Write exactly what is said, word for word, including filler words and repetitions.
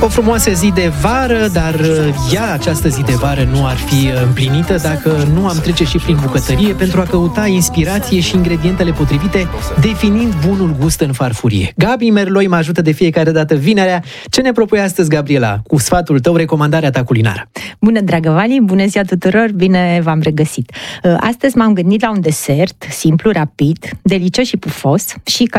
O frumoasă zi de vară, dar ea, această zi de vară, nu ar fi împlinită dacă nu am trece și prin bucătărie pentru a căuta inspirație și ingredientele potrivite, definind bunul gust în farfurie. Gabi Merloi mă ajută de fiecare dată vinerea. Ce ne propui astăzi, Gabriela? Cu sfatul tău, recomandarea ta culinară. Bună, dragă Vali, bună ziua tuturor, bine v-am regăsit. Astăzi m-am gândit la un desert simplu, rapid, delicios și pufos și